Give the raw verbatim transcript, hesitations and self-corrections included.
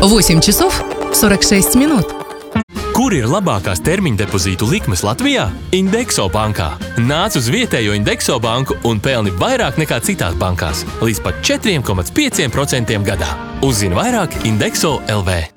восемь часов сорок шесть минут. Kur ir labākās termiņdepozītu likmes Latvijā? Indexo bankā. Nāc uz vietējo Indexo banku un pelni vairāk nekā citās bankās. Līdz pat četri komats pieci procenti gadā. Uzzini vairāk Indexo L V.